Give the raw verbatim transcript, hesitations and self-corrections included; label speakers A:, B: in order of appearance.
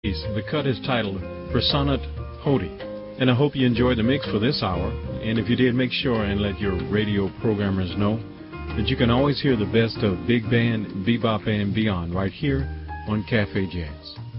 A: The cut is titled Personat Hodi. And I hope you enjoyed the mix for this hour. And if you did, make sure and let your radio programmers know that you can always hear the best of big band, bebop, and beyond right here on Cafe Jazz.